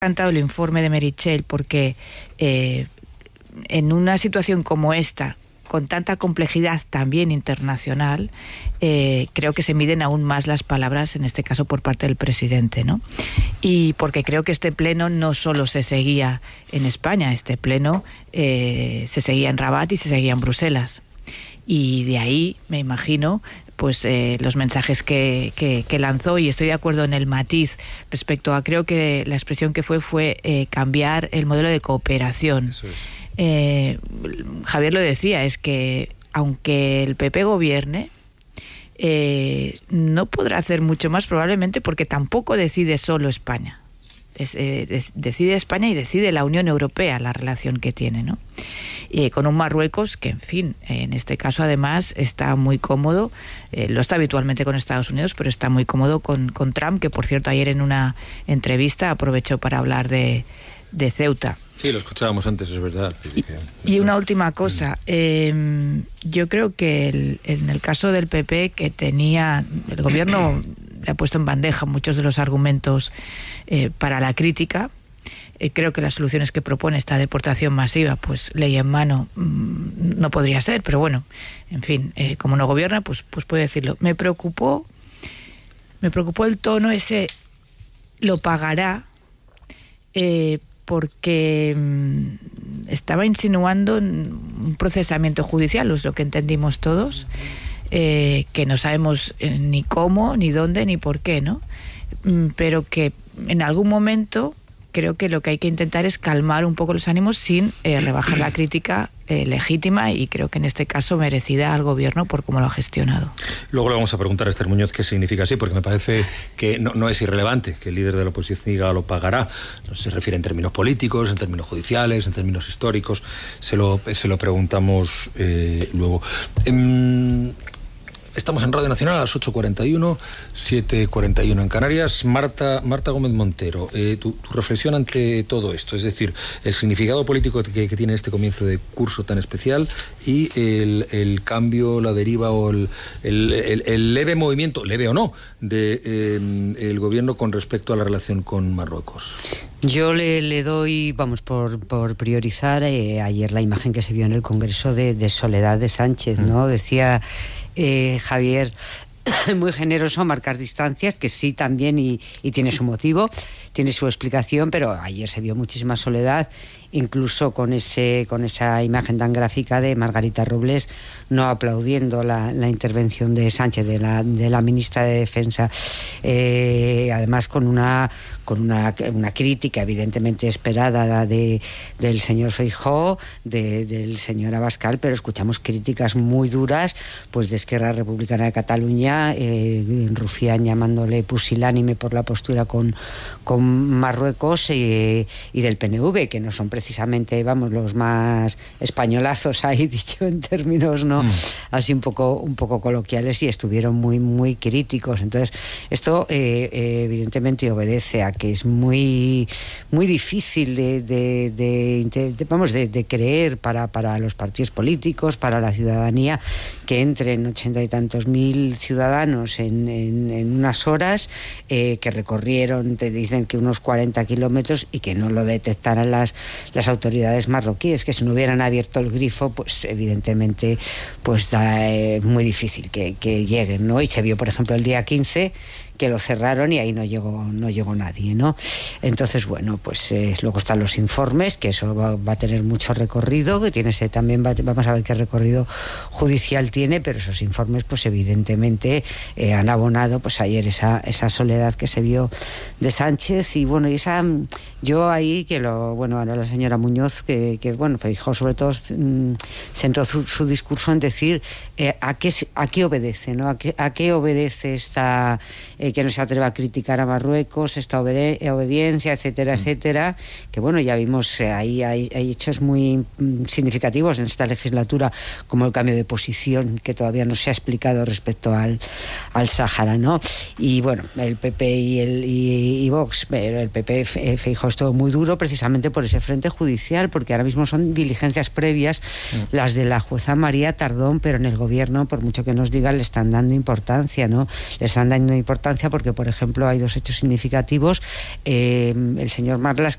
encantado el informe de Meritxell porque en una situación como esta, con tanta complejidad también internacional, creo que se miden aún más las palabras, en este caso por parte del presidente, ¿no? Y porque creo que este pleno no solo se seguía en España, este pleno se seguía en Rabat y se seguía en Bruselas. Y de ahí, me imagino, pues los mensajes que lanzó, y estoy de acuerdo en el matiz respecto a, creo que la expresión que fue cambiar el modelo de cooperación. Eso es. Javier lo decía, es que aunque el PP gobierne, no podrá hacer mucho más probablemente porque tampoco decide solo España. Decide España y decide la Unión Europea la relación que tiene, ¿no? Con un Marruecos que, en fin, en este caso además está muy cómodo, lo está habitualmente con Estados Unidos, pero está muy cómodo con Trump, que por cierto ayer en una entrevista aprovechó para hablar de Ceuta. Sí, lo escuchábamos antes, es verdad. Y una última cosa, yo creo que en el caso del PP, que tenía, el gobierno le ha puesto en bandeja muchos de los argumentos para la crítica. Creo que las soluciones que propone esta deportación masiva, pues ley en mano, no podría ser, pero bueno, en fin, como no gobierna, pues puede decirlo. Me preocupó el tono ese, lo pagará, porque estaba insinuando un procesamiento judicial, es lo que entendimos todos, que no sabemos ni cómo, ni dónde, ni por qué, ¿no? Pero que en algún momento creo que lo que hay que intentar es calmar un poco los ánimos sin rebajar la crítica legítima, y creo que en este caso merecida al gobierno por cómo lo ha gestionado. Luego le vamos a preguntar a Esther Muñoz qué significa así, porque me parece que no es irrelevante que el líder de la oposición diga lo pagará. No se refiere en términos políticos, en términos judiciales, en términos históricos. Se lo preguntamos luego. Estamos en Radio Nacional a las 8:41, 7:41 en Canarias. Marta Gómez Montero, tu reflexión ante todo esto, es decir, el significado político que tiene este comienzo de curso tan especial y el cambio, la deriva o el leve movimiento, leve o no, de el gobierno con respecto a la relación con Marruecos. Yo le doy, por priorizar, ayer la imagen que se vio en el Congreso de Soledad de Sánchez, ¿no? Decía Javier, muy generoso marcar distancias, que sí también, y tiene su motivo, tiene su explicación, pero ayer se vio muchísima soledad, incluso con esa imagen tan gráfica de Margarita Robles no aplaudiendo la intervención de Sánchez, de la ministra de Defensa, además con una crítica evidentemente esperada del señor Feijóo, del señor Abascal, pero escuchamos críticas muy duras pues de Esquerra Republicana de Cataluña, Rufián llamándole pusilánime por la postura con Marruecos, y del PNV, que no son precisamente, los más españolazos, ahí dicho en términos así un poco coloquiales, y estuvieron muy muy críticos. Entonces esto evidentemente obedece a que es muy muy difícil de creer para los partidos políticos, para la ciudadanía, que entren 80 y tantos mil ciudadanos en unas horas, que recorrieron, te dicen que unos 40 kilómetros, y que no lo detectaran las autoridades marroquíes, que si no hubieran abierto el grifo, pues evidentemente pues es muy difícil que lleguen, ¿no? Y se vio, por ejemplo, el día 15 que lo cerraron y ahí no llegó nadie, ¿no? Entonces, bueno, pues luego están los informes, que eso va a tener mucho recorrido, que tiene también vamos a ver qué recorrido judicial tiene, pero esos informes pues evidentemente han abonado pues ayer esa soledad que se vio de Sánchez. Y bueno, yo ahí ahora la señora Muñoz, que Feijóo sobre todo centró su discurso en decir a qué obedece, ¿no? A qué obedece esta que no se atreva a criticar a Marruecos, esta obediencia, etcétera, etcétera, que bueno, ya vimos hay hechos muy significativos en esta legislatura, como el cambio de posición que todavía no se ha explicado respecto al Sáhara, ¿no? Y bueno, el PP y Vox, el PP Feijóo es todo muy duro precisamente por ese frente judicial, porque ahora mismo son diligencias previas las de la jueza María Tardón, pero en el gobierno, por mucho que nos digan, le están dando importancia, ¿no? Le están dando importancia porque, por ejemplo, hay dos hechos significativos. El señor Marlaska